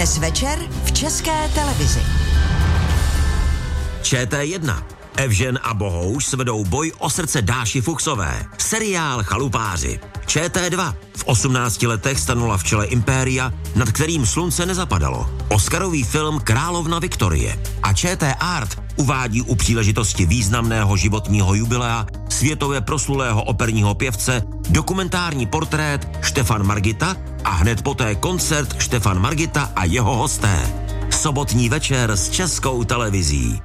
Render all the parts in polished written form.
Dnes večer v České televizi. ČT1. Evžen a Bohouš svedou boj o srdce Dáši Fuchsové. Seriál Chalupáři. ČT2. V 18 letech stanula v čele impéria, nad kterým slunce nezapadalo. Oscarový film Královna Viktorie. A ČT Art uvádí u příležitosti významného životního jubilea světově proslulého operního pěvce dokumentární portrét Štefan Margita a hned poté koncert Štefan Margita a jeho hosté. Sobotní večer s Českou televizí.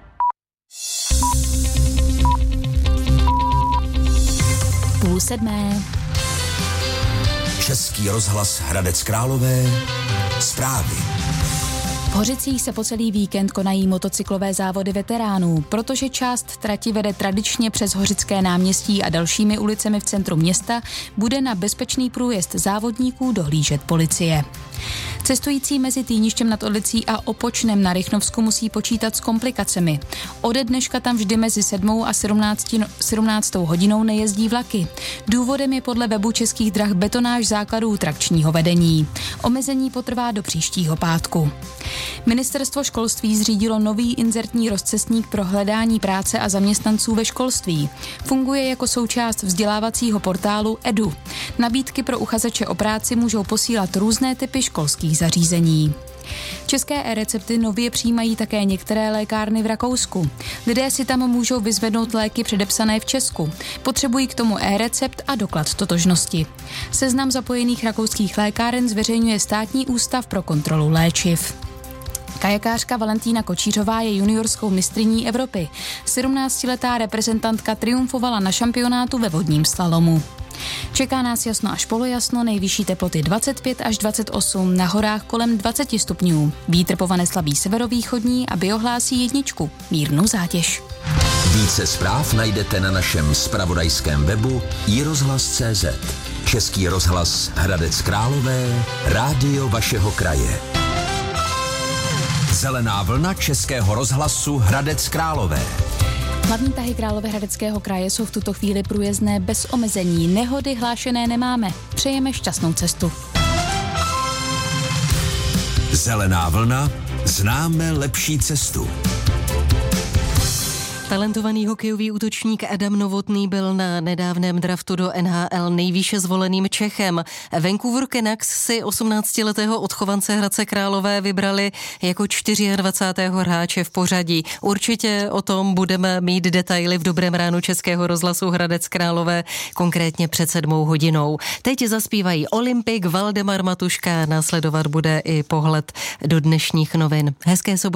Půl sedmé. Český rozhlas Hradec Králové. Zprávy. V Hořicích se po celý víkend konají motocyklové závody veteránů, protože část trati vede tradičně přes Hořické náměstí a dalšími ulicemi v centru města, bude na bezpečný průjezd závodníků dohlížet policie. Cestující mezi Týništěm nad Orlicí a Opočnem na Rychnovsku musí počítat s komplikacemi. Ode dneška tam vždy mezi 7 a 17 hodinou nejezdí vlaky. Důvodem je podle webu Českých drah betonáž základů trakčního vedení. Omezení potrvá do příštího pátku. Ministerstvo školství zřídilo nový inzertní rozcestník pro hledání práce a zaměstnanců ve školství. Funguje jako součást vzdělávacího portálu Edu. Nabídky pro uchazeče o práci můžou posílat různé typy školských zařízení. České e-recepty nově přijímají také některé lékárny v Rakousku. Lidé si tam můžou vyzvednout léky předepsané v Česku. Potřebují k tomu e-recept a doklad totožnosti. Seznam zapojených rakouských lékáren zveřejňuje Státní ústav pro kontrolu léčiv. Kajakářka Valentína Kočířová je juniorskou mistryní Evropy. 17letá reprezentantka triumfovala na šampionátu ve vodním slalomu. Čeká nás jasno až polojasno, nejvyšší teploty 25 až 28, na horách kolem 20 stupňů. Vítr povane slabý severovýchodní a ohlásí jedničku, mírnou zátěž. Více zpráv najdete na našem zpravodajském webu iRozhlas.cz. Český rozhlas Hradec Králové, rádio vašeho kraje. Zelená vlna Českého rozhlasu Hradec Králové. Hlavní tahy Královéhradeckého kraje jsou v tuto chvíli průjezdné bez omezení. Nehody hlášené nemáme. Přejeme šťastnou cestu. Zelená vlna, známe lepší cestu. Talentovaný hokejový útočník Adam Novotný byl na nedávném draftu do NHL nejvýše zvoleným Čechem. Vancouver Canucks si 18letého odchovance Hradce Králové vybrali jako 24. hráče v pořadí. Určitě o tom budeme mít detaily v Dobrém ránu Českého rozhlasu Hradec Králové, konkrétně před 7 hodinou. Teď zaspívají Olympik, Valdemar Matuška, následovat bude i pohled do dnešních novin. Hezké